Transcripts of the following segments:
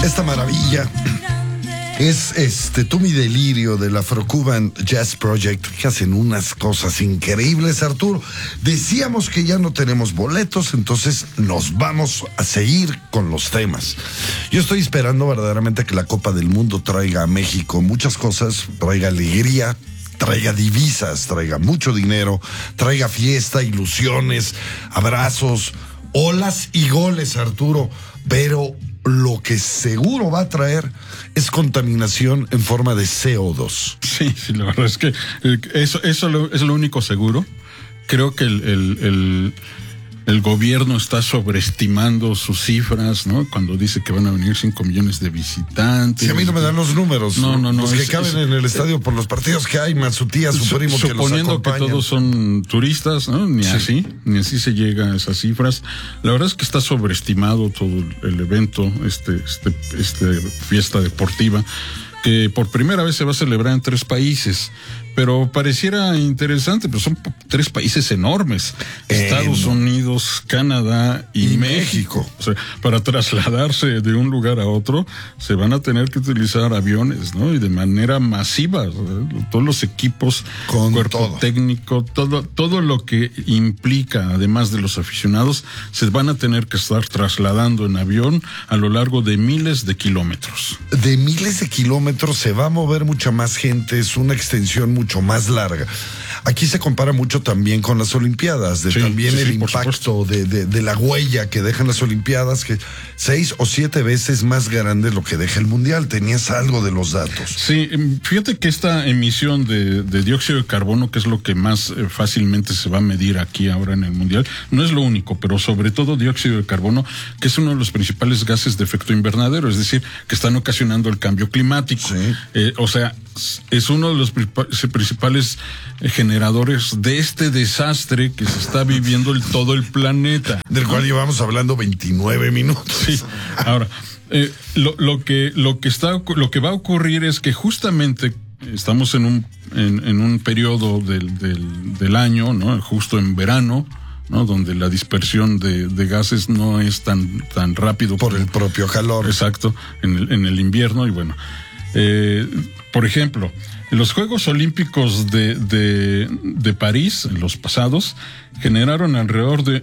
Esta maravilla es Tú mi delirio del Afro-Cuban Jazz Project, que hacen unas cosas increíbles, Arturo. Decíamos que ya no tenemos boletos, entonces nos vamos a seguir con los temas. Yo estoy esperando verdaderamente que la Copa del Mundo traiga a México muchas cosas, traiga alegría, traiga divisas, traiga mucho dinero, traiga fiesta, ilusiones, abrazos, olas y goles, Arturo, pero lo que seguro va a traer es contaminación en forma de CO2. Sí, la verdad es que eso es lo único seguro. Creo que el gobierno está sobreestimando sus cifras, ¿no? Cuando dice que van a venir 5 millones de visitantes. Si a mí no me dan los números. No. Los que caben en el estadio por los partidos que hay, más su tía, su primo que los acompaña. Suponiendo que todos son turistas, ¿no? Ni así se llega a esas cifras. La verdad es que está sobreestimado todo el evento, fiesta deportiva, que por primera vez se va a celebrar en 3 países. Pero pareciera interesante, pero son 3 países enormes. Estados Unidos, Canadá y México. O sea, para trasladarse de un lugar a otro, se van a tener que utilizar aviones, ¿no? Y de manera masiva, ¿no? Todos los equipos, con cuerpo todo técnico, todo lo que implica, además de los aficionados, se van a tener que estar trasladando en avión a lo largo de miles de kilómetros. De miles de kilómetros se va a mover mucha más gente, es una extensión mucho más larga. Aquí se compara mucho también con las Olimpiadas, el impacto de la huella que dejan las Olimpiadas, que 6 o 7 veces más grande lo que deja el Mundial. Tenías algo de los datos. Sí, fíjate que esta emisión de dióxido de carbono, que es lo que más fácilmente se va a medir aquí ahora en el Mundial, no es lo único, pero sobre todo dióxido de carbono, que es uno de los principales gases de efecto invernadero, es decir, que están ocasionando el cambio climático. Sí. O sea, es uno de los principales generadores de este desastre que se está viviendo todo el planeta, del cual llevamos hablando 29 minutos. Sí. Ahora, lo que va a ocurrir es que justamente estamos en un periodo del año, ¿no? Justo en verano, ¿no? Donde la dispersión de gases no es tan rápido por el propio calor. Exacto, en el invierno. Y bueno, por ejemplo, los Juegos Olímpicos de París, los pasados, generaron alrededor de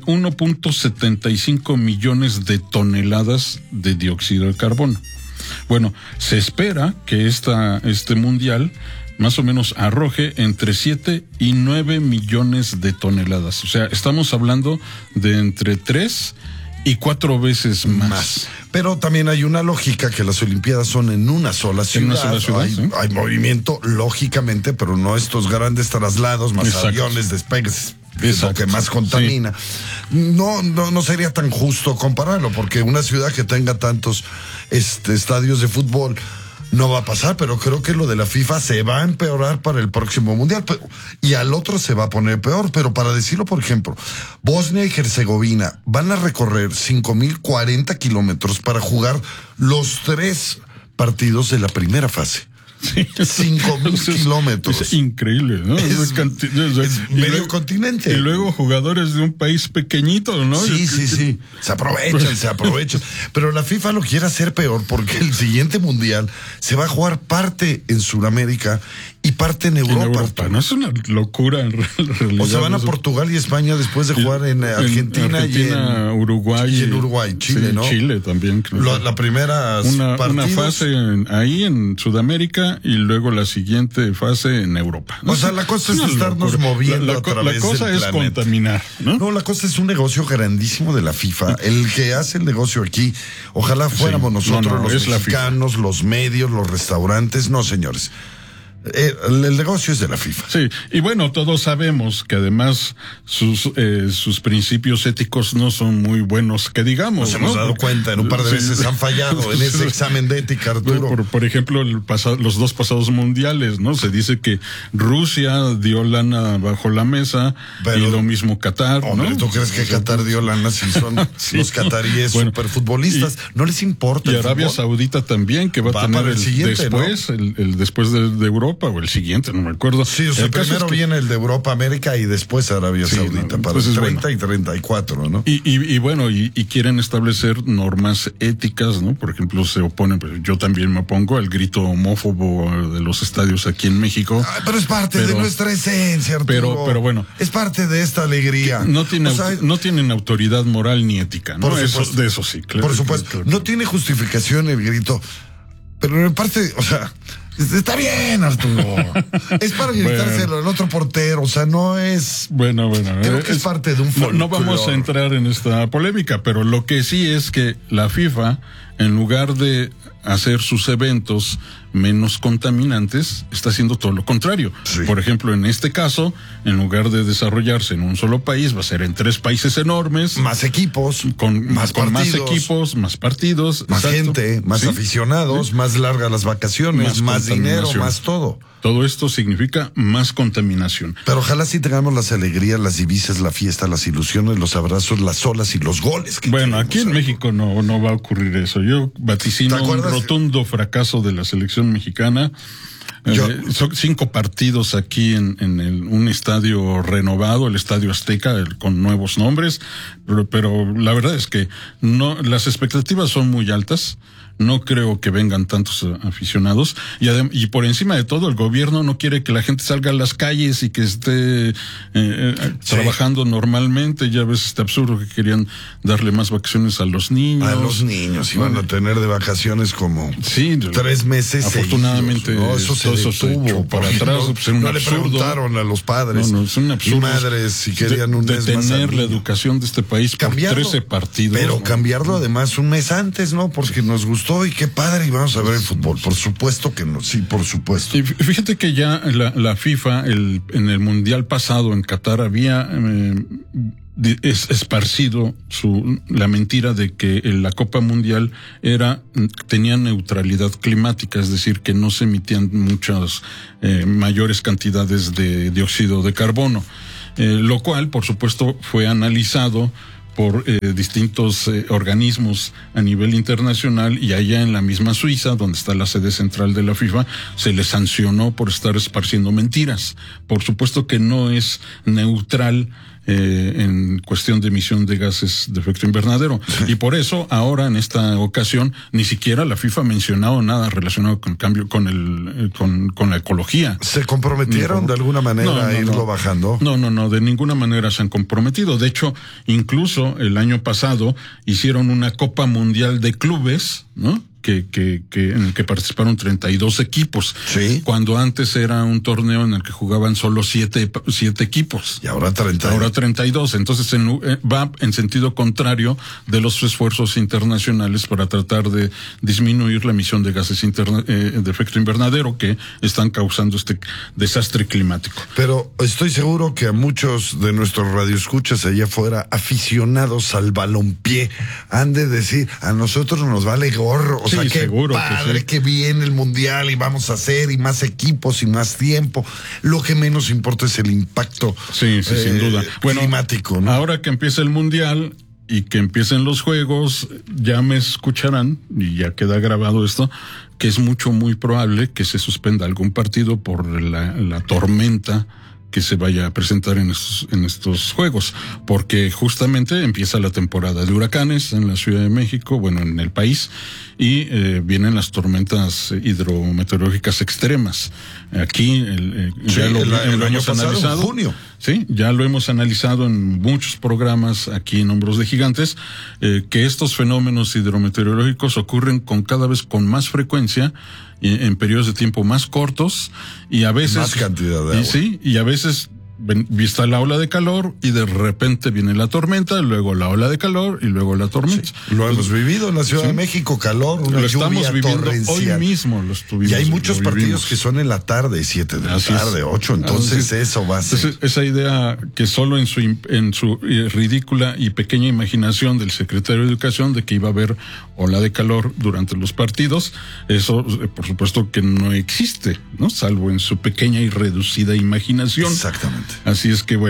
1.75 millones de toneladas de dióxido de carbono. Bueno, se espera que este mundial más o menos arroje entre 7 y 9 millones de toneladas. O sea, estamos hablando de entre 3 y 4 veces más. Pero también hay una lógica, que las Olimpiadas son en una sola ciudad. En una sola ciudad, ¿sí? Hay movimiento, lógicamente, pero no estos grandes traslados, más Exacto. Aviones, despegues, es lo que más contamina. Sí. No sería tan justo compararlo, porque una ciudad que tenga tantos estadios de fútbol no va a pasar, pero creo que lo de la FIFA se va a empeorar para el próximo Mundial, y al otro se va a poner peor. Pero para decirlo, por ejemplo, Bosnia y Herzegovina van a recorrer 5.040 kilómetros para jugar los 3 partidos de la primera fase. Sí. 5,000 kilómetros. Es increíble, ¿no? Es medio continente. Y luego jugadores de un país pequeñito, ¿no? Sí. Se aprovechan. Pero la FIFA lo quiere hacer peor, porque el siguiente mundial se va a jugar parte en Sudamérica y parte en Europa. No es una locura en realidad. O sea, van a Portugal y España después de jugar en Argentina y en Uruguay. Y en Uruguay, Chile, sí, ¿no? Chile también. La primera una fase ahí en Sudamérica y luego la siguiente fase en Europa. O sea, la cosa es estarnos moviendo a través del planeta. La cosa es contaminar, ¿no? No, la cosa es un negocio grandísimo de la FIFA. El que hace el negocio aquí, ojalá fuéramos nosotros, los mexicanos, los medios, los restaurantes. No, señores. El negocio es de la FIFA. Sí, y bueno, todos sabemos que además sus principios éticos no son muy buenos, que digamos. Nos hemos dado cuenta, en un par de veces han fallado en ese examen de ética, Arturo. Por ejemplo, los 2 pasados mundiales, ¿no? Se dice que Rusia dio lana bajo la mesa, y lo mismo Qatar, hombre, ¿no? ¿Tú crees que Qatar dio lana si son los cataríes superfutbolistas? No les importa. Y Arabia Saudita también, que va a tener el siguiente, después, ¿no? el después de Europa. Europa o el siguiente, no me acuerdo. Sí, o sea, primero viene el de Europa, América y después Arabia Saudita, para el 30 y 34, ¿no? Y bueno, y quieren establecer normas éticas, ¿no? Por ejemplo, se oponen, pues yo también me opongo al grito homófobo de los estadios aquí en México. Ay, pero es parte de nuestra esencia, Arturo. Pero bueno. Es parte de esta alegría. No tienen autoridad moral ni ética, ¿no? De eso sí, claro. Por supuesto. No tiene justificación el grito. Pero en parte, o sea, está bien, Arturo. Es para gritárselo al otro portero, o sea, no es... Bueno. Creo que es parte de un folclore. No vamos a entrar en esta polémica, pero lo que sí es que la FIFA, en lugar de hacer sus eventos menos contaminantes, está haciendo todo lo contrario. Sí. Por ejemplo, en este caso, en lugar de desarrollarse en un solo país, va a ser en 3 países enormes. Más equipos. Con más equipos, más partidos. Más gente, más aficionados, más largas las vacaciones, más dinero, más todo. Todo esto significa más contaminación. Pero ojalá sí tengamos las alegrías, las divisas, la fiesta, las ilusiones, los abrazos, las olas y los goles. Bueno, aquí en México no va a ocurrir eso. Yo vaticino un rotundo fracaso de la selección mexicana. Son 5 partidos aquí en un estadio renovado, el Estadio Azteca, con nuevos nombres, pero la verdad es que las expectativas son muy altas. No creo que vengan tantos aficionados y por encima de todo el gobierno no quiere que la gente salga a las calles y que esté trabajando normalmente. Ya ves este absurdo que querían darle más vacaciones a los niños. A los niños iban a tener de vacaciones como 3 meses. Afortunadamente seguidos, ¿no? Eso se detuvo para atrás. No le preguntaron a los padres es un absurdo, y madres si querían un mes más. Detener la educación de este país por 13 partidos. Pero cambiarlo además un mes antes, ¿no? Porque nos gustó y qué padre y vamos a ver el fútbol. Por supuesto que no, sí, por supuesto. Y fíjate que ya la FIFA en el Mundial pasado en Qatar había esparcido la mentira de que la Copa Mundial tenía neutralidad climática, es decir, que no se emitían muchas mayores cantidades de dióxido de carbono, lo cual, por supuesto, fue analizado por distintos organismos a nivel internacional, y allá en la misma Suiza, donde está la sede central de la FIFA, se les sancionó por estar esparciendo mentiras. Por supuesto que no es neutral en cuestión de emisión de gases de efecto invernadero. Y por eso ahora en esta ocasión ni siquiera la FIFA ha mencionado nada relacionado con el cambio, con la ecología. ¿Se comprometieron de alguna manera a irlo bajando? No, de ninguna manera se han comprometido. De hecho, incluso el año pasado hicieron una Copa Mundial de Clubes, ¿no? En el que participaron 32 equipos. Sí. Cuando antes era un torneo en el que jugaban solo 7 equipos. Y ahora 32. Ahora 32. Entonces va en sentido contrario de los esfuerzos internacionales para tratar de disminuir la emisión de gases de efecto invernadero que están causando este desastre climático. Pero estoy seguro que a muchos de nuestros radioescuchas allá afuera, aficionados al balompié, han de decir, a nosotros nos vale gorro. O sea, qué seguro padre que viene el Mundial y vamos a hacer y más equipos y más tiempo. Lo que menos importa es el impacto sin duda. climático, ¿no? Ahora que empieza el Mundial y que empiecen los juegos, ya me escucharán, y ya queda grabado esto, que es muy probable que se suspenda algún partido por la tormenta que se vaya a presentar en estos juegos, porque justamente empieza la temporada de huracanes en la Ciudad de México, en el país, y vienen las tormentas hidrometeorológicas extremas. Aquí ya lo hemos analizado. En junio. Sí, ya lo hemos analizado en muchos programas aquí en Hombros de Gigantes, que estos fenómenos hidrometeorológicos ocurren cada vez con más frecuencia, en periodos de tiempo más cortos, y a veces más cantidad de agua. Y a veces está la ola de calor y de repente viene la tormenta, luego la ola de calor y luego la tormenta. Sí, lo hemos vivido en la Ciudad de México, calor, una lo estamos lluvia viviendo torrencial. hoy mismo. Y hay muchos partidos que son en la tarde, 7 de la tarde, 8, entonces eso va a ser. Entonces, esa idea que solo en su ridícula y pequeña imaginación del secretario de Educación de que iba a haber ola de calor durante los partidos, eso por supuesto que no existe, ¿no? Salvo en su pequeña y reducida imaginación. Exactamente. Así es que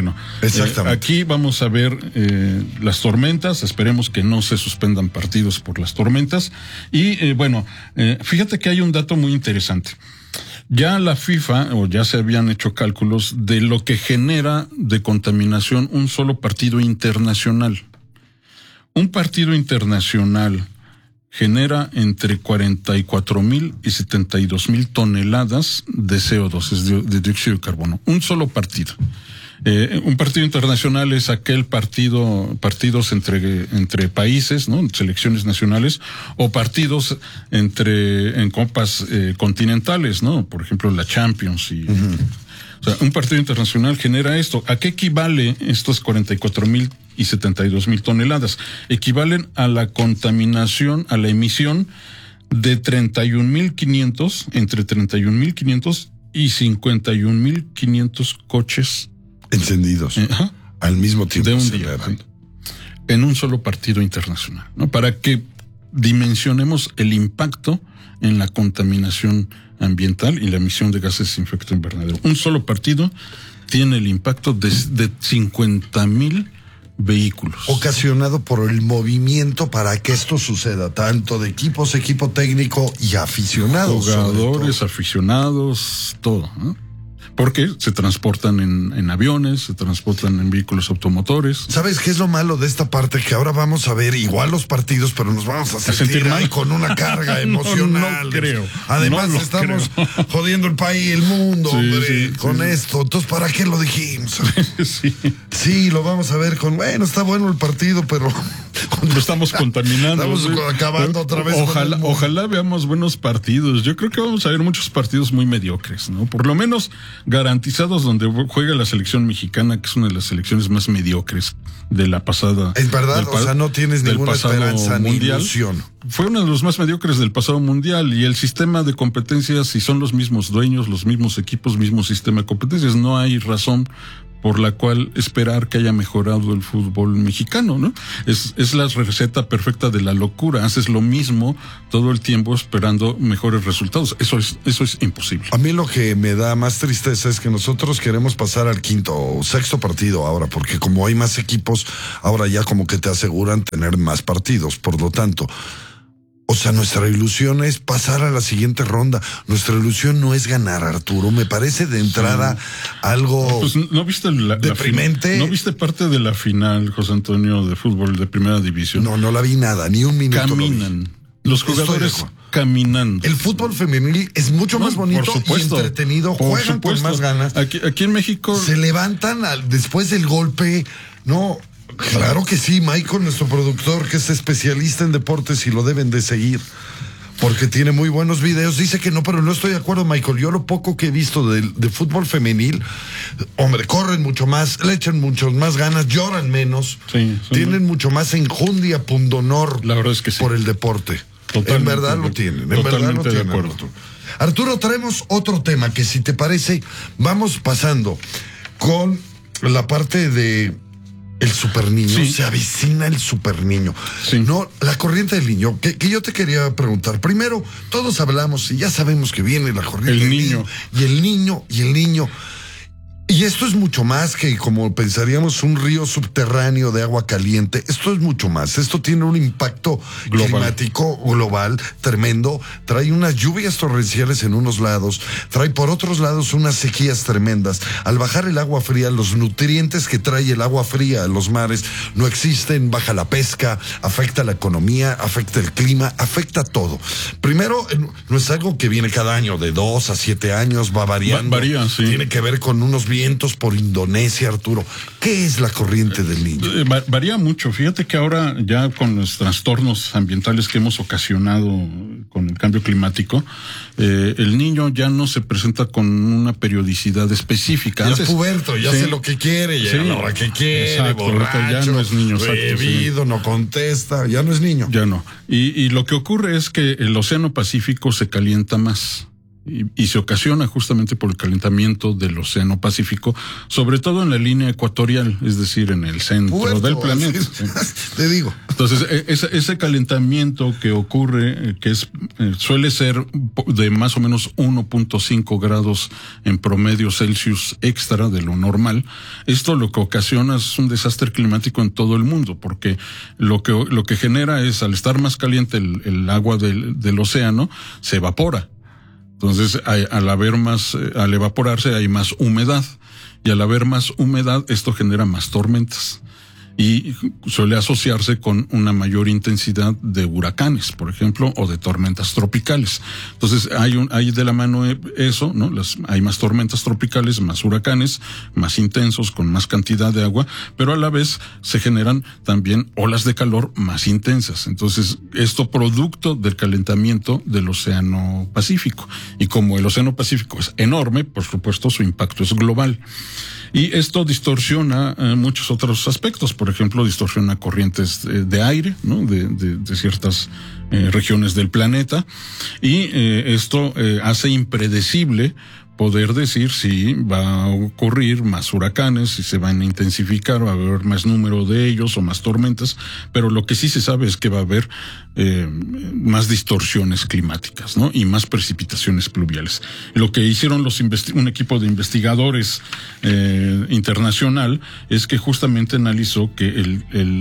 aquí vamos a ver las tormentas, esperemos que no se suspendan partidos por las tormentas, y fíjate que hay un dato muy interesante. Ya la FIFA, o ya se habían hecho cálculos de lo que genera de contaminación un solo partido internacional. Un partido internacional genera entre 44,000 y 72,000 toneladas de CO2, es de dióxido de carbono. Un solo partido. Un partido internacional es aquel partidos entre países, ¿no? Selecciones nacionales, o partidos en copas continentales, ¿no? Por ejemplo, la Champions y. O sea, un partido internacional genera esto. ¿A qué equivale estos 44,000 y 72,000 toneladas? Equivalen a la contaminación, a la emisión de 31,500, entre 31,500 y 51,500 coches encendidos al mismo tiempo de un día, ¿sí? En un solo partido internacional, ¿no? Para que dimensionemos el impacto en la contaminación ambiental y la emisión de gases de efecto invernadero. Un solo partido tiene el impacto de 50,000 vehículos. Ocasionado por el movimiento para que esto suceda, tanto de equipo técnico y aficionados. Jugadores, aficionados, todo, ¿no? Porque se transportan en aviones, se transportan en vehículos automotores. ¿Sabes qué es lo malo de esta parte? Que ahora vamos a ver igual los partidos, pero nos vamos a sentir mal con una carga emocional. No creo. Además estamos jodiendo el país, el mundo, hombre, con esto. Entonces, ¿para qué lo dijimos? Sí, lo vamos a ver con, bueno, está bueno el partido, pero lo estamos contaminando. Estamos acabando otra vez. Ojalá veamos buenos partidos. Yo creo que vamos a ver muchos partidos muy mediocres, ¿no? Por lo menos garantizados donde juega la selección mexicana, que es una de las selecciones más mediocres de la pasada. Es verdad, o sea, no tienes ninguna esperanza ni ilusión. Fue uno de los más mediocres del pasado mundial, y el sistema de competencias, si son los mismos dueños, los mismos equipos, mismo sistema de competencias, no hay razón por la cual esperar que haya mejorado el fútbol mexicano, ¿no? Es la receta perfecta de la locura. Haces lo mismo todo el tiempo esperando mejores resultados. Eso es imposible. A mí lo que me da más tristeza es que nosotros queremos pasar al quinto o sexto partido ahora, porque como hay más equipos, ahora ya como que te aseguran tener más partidos. Por lo tanto, o sea, nuestra ilusión es pasar a la siguiente ronda. Nuestra ilusión no es ganar, Arturo. Me parece de entrada algo pues, ¿no viste deprimente? ¿No viste parte de la final, José Antonio, de fútbol de primera división? No la vi nada, ni un minuto. Caminan. Los jugadores caminando. El fútbol femenil es mucho más bonito y entretenido. Juegan con más ganas. Aquí en México se levantan después del golpe. No, claro que sí, Michael, nuestro productor, que es especialista en deportes y lo deben de seguir, porque tiene muy buenos videos. Dice que no, pero no estoy de acuerdo, Michael. Yo lo poco que he visto de fútbol femenil, hombre, corren mucho más, le echan mucho más ganas, lloran menos, tienen mucho más enjundia, pundonor, la verdad es que sí, por el deporte. Totalmente, en verdad lo tienen, de acuerdo. Arturo, traemos otro tema que, si te parece, vamos pasando con la parte de el superniño. Sí. Se avecina el superniño. Sí. No, la corriente del niño, que yo te quería preguntar. Primero, todos hablamos y ya sabemos que viene la corriente del niño. Y el niño. Y esto es mucho más que, como pensaríamos, un río subterráneo de agua caliente. Esto es mucho más. Esto tiene un impacto climático global tremendo. Trae unas lluvias torrenciales en unos lados. Trae por otros lados unas sequías tremendas. Al bajar el agua fría, los nutrientes que trae el agua fría a los mares no existen. Baja la pesca, afecta la economía, afecta el clima, afecta todo. Primero, no es algo que viene cada año, de 2 a 7 años, va variando. Varía, sí. Tiene que ver con unos vientos por Indonesia, Arturo. ¿Qué es la corriente del niño? Varía mucho. Fíjate que ahora, ya con los trastornos ambientales que hemos ocasionado con el cambio climático, el niño ya no se presenta con una periodicidad específica. Ya es puberto, ya sé lo que quiere, ya a la hora que quiere, exacto, borracho, ya no es niño, bebido, no contesta, ya no es niño. Ya no. Y lo que ocurre es que el Océano Pacífico se calienta más. Y se ocasiona justamente por el calentamiento del Océano Pacífico, sobre todo en la línea ecuatorial, es decir, en el centro del planeta. Te digo. Entonces, ese calentamiento que ocurre, que suele ser de más o menos 1.5 grados en promedio Celsius extra de lo normal, esto lo que ocasiona es un desastre climático en todo el mundo, porque lo que genera es, al estar más caliente el agua del océano, se evapora. Entonces, al evaporarse hay más humedad, y al haber más humedad, esto genera más tormentas. Y suele asociarse con una mayor intensidad de huracanes, por ejemplo, o de tormentas tropicales. Entonces, hay de la mano eso, ¿no? Hay más tormentas tropicales, más huracanes, más intensos, con más cantidad de agua, pero a la vez se generan también olas de calor más intensas. Entonces, esto producto del calentamiento del Océano Pacífico. Y como el Océano Pacífico es enorme, por supuesto, su impacto es global. Y esto distorsiona muchos otros aspectos. Por ejemplo, distorsiona corrientes de aire, ¿no? De ciertas regiones del planeta. Y esto hace impredecible poder decir si va a ocurrir más huracanes, si se van a intensificar, va a haber más número de ellos o más tormentas, pero lo que sí se sabe es que va a haber más distorsiones climáticas, ¿no? Y más precipitaciones pluviales. Lo que hicieron un equipo de investigadores internacional es que justamente analizó que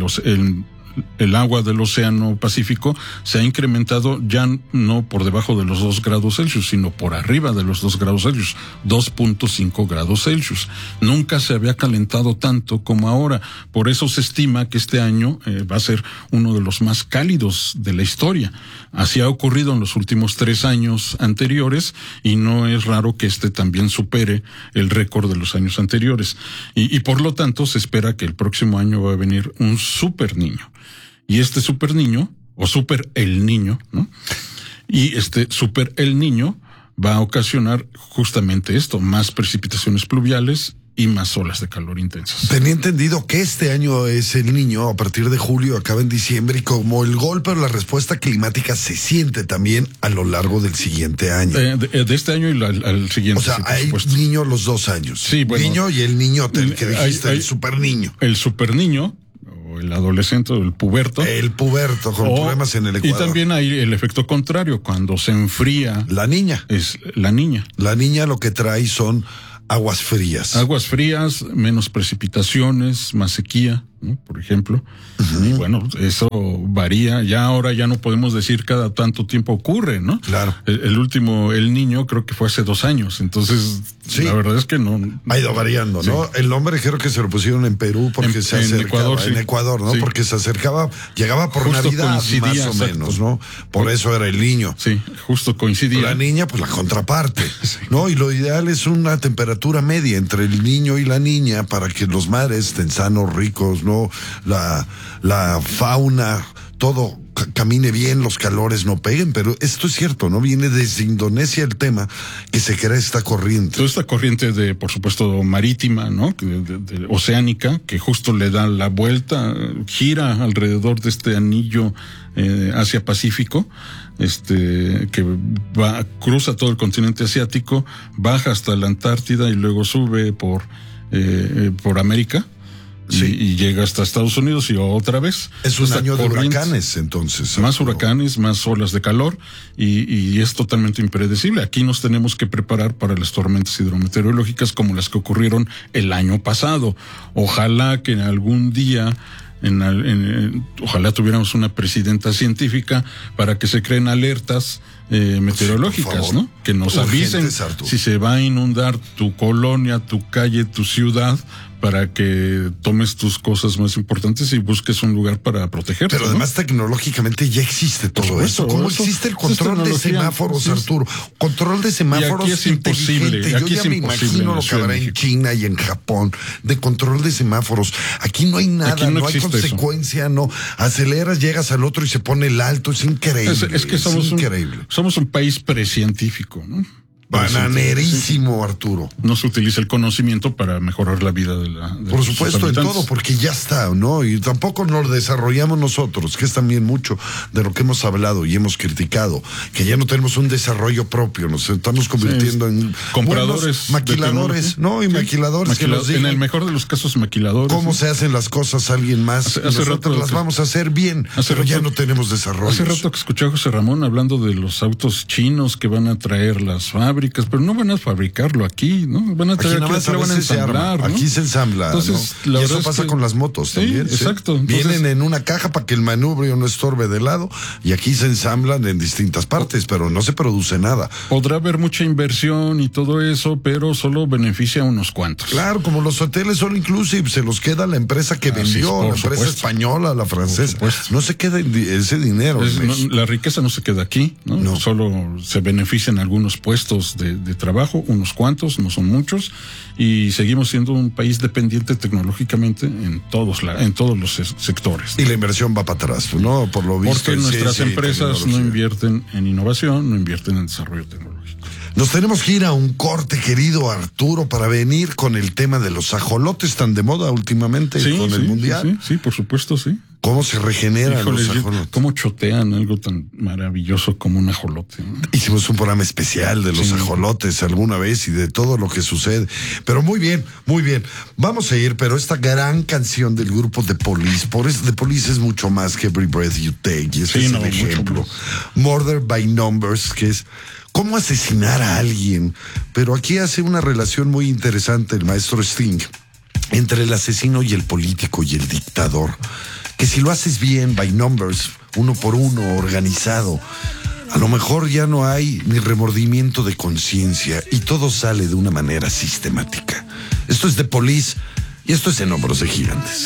el agua del Océano Pacífico se ha incrementado ya no por debajo de los 2 grados Celsius, sino por arriba de los 2 grados Celsius, 2.5 grados Celsius. Nunca se había calentado tanto como ahora. Por eso se estima que este año va a ser uno de los más cálidos de la historia. Así ha ocurrido en los últimos 3 años anteriores, y no es raro que este también supere el récord de los años anteriores. Y por lo tanto se espera que el próximo año va a venir un super niño. Y este super niño, o super el niño, ¿no? Y este super el niño va a ocasionar justamente esto, más precipitaciones pluviales y más olas de calor intensas. Tenía entendido que este año es el niño, a partir de julio, acaba en diciembre, y como el golpe o la respuesta climática se siente también a lo largo del siguiente año. De este año y al siguiente. O sea, sí, hay niño los 2 años. Sí, bueno. Niño y el niñote, el que dijiste, el super niño. El super niño, o el adolescente, o el puberto. El puberto, con problemas en el Ecuador. Y también hay el efecto contrario, cuando se enfría. La niña. Es la niña. La niña lo que trae son aguas frías. Aguas frías, menos precipitaciones, más sequía, ¿no? Por ejemplo. Uh-huh. Y bueno, eso varía. Ya ahora ya no podemos decir cada tanto tiempo ocurre, ¿no? Claro. El último, el niño, creo que fue hace 2 años. Entonces, sí, la verdad es que no. Ha ido variando, ¿no? Sí. El nombre creo que se lo pusieron en Perú porque se acercaba. En Ecuador, sí. En Ecuador, ¿no? Sí. Porque se acercaba, llegaba por justo Navidad, más o menos, ¿no? Por eso era el niño. Sí, justo coincidía. La niña, pues la contraparte, sí. ¿No? Y lo ideal es una temperatura media entre el niño y la niña para que los mares estén sanos, ricos, ¿no? La fauna, todo camine bien, los calores no peguen, pero esto es cierto, ¿no? Viene desde Indonesia el tema que se crea esta corriente. Toda esta corriente por supuesto, marítima, ¿no? De oceánica, que justo le da la vuelta, gira alrededor de este anillo Asia-Pacífico, que cruza todo el continente asiático, baja hasta la Antártida y luego sube por América. Sí. Y llega hasta Estados Unidos y otra vez. Es un año de huracanes, entonces. Más huracanes, más olas de calor, y es totalmente impredecible. Aquí nos tenemos que preparar para las tormentas hidrometeorológicas como las que ocurrieron el año pasado. Ojalá que en algún día ojalá tuviéramos una presidenta científica para que se creen alertas meteorológicas, sí, ¿no? Que nos avisen si se va a inundar tu colonia, tu calle, tu ciudad, para que tomes tus cosas más importantes y busques un lugar para protegerte. Pero además, ¿no? Tecnológicamente ya existe todo eso. ¿Cómo existe el control de semáforos, Arturo? Control de semáforos es imposible. Yo ya me imagino lo que habrá en China y en Japón de control de semáforos. Aquí no hay nada, no hay consecuencia, no. Aceleras, llegas al otro y se pone el alto. Es increíble. Es que somos un país precientífico, ¿no? Bananerísimo, Arturo. No se utiliza el conocimiento para mejorar la vida de por supuesto, en todo, porque ya está, ¿no? Y tampoco nos desarrollamos nosotros, que es también mucho de lo que hemos hablado y hemos criticado, que ya no tenemos un desarrollo propio, nos estamos convirtiendo en compradores, maquiladores, ¿no? Y maquiladores que nos digan, en el mejor de los casos, maquiladores. ¿Cómo se hacen las cosas alguien más? Hace nosotros las vamos a hacer bien, pero ya no tenemos desarrollo. Hace rato que escuché a José Ramón hablando de los autos chinos que van a traer las fábricas fábricas, pero no van a fabricarlo aquí, ¿no? Van a traer aquí, lo van a ensamblar, ¿no? Aquí se ensambla, entonces, ¿no? Y eso pasa con las motos también. Sí, exacto. Entonces, vienen en una caja para que el manubrio no estorbe de lado y aquí se ensamblan en distintas partes, pero no se produce nada. Podrá haber mucha inversión y todo eso, pero solo beneficia a unos cuantos. Claro, como los hoteles son inclusive, se los queda la empresa que vendió, la empresa española, la francesa. No se queda ese dinero. La riqueza no se queda aquí, ¿no? No. Solo se benefician algunos puestos de trabajo, unos cuantos, no son muchos, y seguimos siendo un país dependiente tecnológicamente en todos los sectores. Y la inversión va para atrás, ¿no? Por lo visto. Porque nuestras empresas no invierten en innovación, no invierten en desarrollo tecnológico. Nos tenemos que ir a un corte, querido Arturo, para venir con el tema de los ajolotes tan de moda últimamente con el Mundial. Sí, por supuesto, sí. ¿Cómo se regeneran los ajolotes? ¿Cómo chotean algo tan maravilloso como un ajolote, ¿no? Hicimos un programa especial de los ajolotes alguna vez y de todo lo que sucede. Pero muy bien, muy bien. Vamos a ir, pero esta gran canción del grupo The Police, The Police es mucho más que Every Breath You Take, y ese es el ejemplo. Murder by Numbers, que es cómo asesinar a alguien. Pero aquí hace una relación muy interesante el maestro Sting entre el asesino y el político y el dictador. Que si lo haces bien, by numbers, uno por uno, organizado, a lo mejor ya no hay ni remordimiento de conciencia y todo sale de una manera sistemática. Esto es The Police y esto es En Hombros de Gigantes.